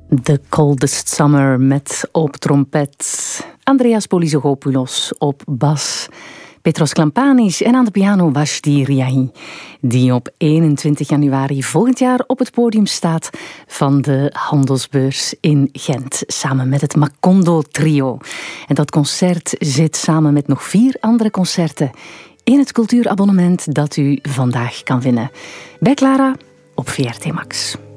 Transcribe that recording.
The Coldest Summer met op trompet Andreas Polyzogopoulos, op bas Petros Klampanis en aan de piano Vashti Riahi, die op 21 januari volgend jaar op het podium staat van de Handelsbeurs in Gent, samen met het Macondo Trio. En dat concert zit samen met nog 4 andere concerten in het cultuurabonnement dat u vandaag kan winnen bij Clara op VRT Max.